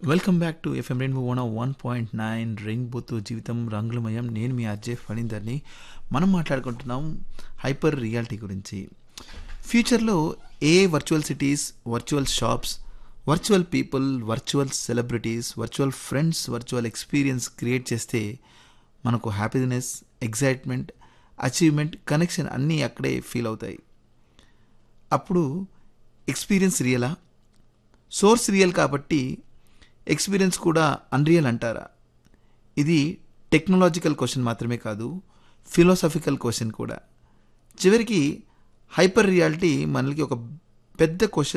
Welcome back to FM rainbow 101.9 రెయిన్బోతో జీవితం రంగులమయం. నేను మీ అజయ్ ఫణీందర్ని. మనం మాట్లాడుకుంటున్నాం హైపర్ రియాలిటీ గురించి. ఫ్యూచర్లో virtual cities, virtual shops, virtual people, virtual celebrities, virtual friends, virtual experience create చేస్తే మనకు హ్యాపీనెస్, ఎగ్జైట్మెంట్, అచీవ్మెంట్, కనెక్షన్ అన్నీ అక్కడే ఫీల్ అవుతాయి. అప్పుడు ఎక్స్పీరియన్స్ రియలా? సోర్స్ రియల్ కాబట్టి ఎక్స్పీరియన్స్ కూడా అన్రియల్ అంటారా? ఇది టెక్నాలజికల్ క్వశ్చన్ మాత్రమే కాదు, ఫిలాసఫికల్ క్వశ్చన్ కూడా. చివరికి హైపర్ రియాలిటీ మనకి ఒక పెద్ద క్వశ్చన్